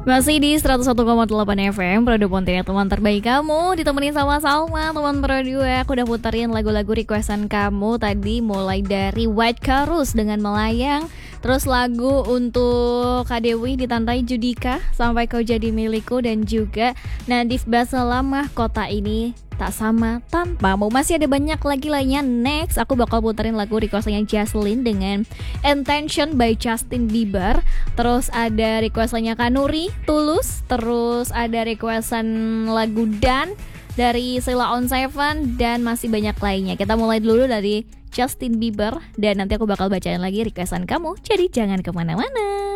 Masih di 101,8 FM Produk Pontianak, teman terbaik kamu. Ditemenin sama Salma, teman produk. Aku udah puterin lagu-lagu requestan kamu tadi, mulai dari White Chorus dengan Melayang, terus lagu untuk Kak Dewi ditandai Judika, Sampai Kau Jadi Milikku, dan juga Nadif Basalam, Kota Ini Tak Sama Tanpamu. Masih ada banyak lagi lainnya. Next aku bakal puterin lagu requestannya Jaslyn dengan Intention by Justin Bieber. Terus ada requestannya Kanuri, Tulus. Terus ada requestan lagu Dan dari Sheila on Seven, dan masih banyak lainnya. Kita mulai dulu dari Justin Bieber, dan nanti aku bakal bacain lagi requestan kamu. Jadi jangan kemana-mana.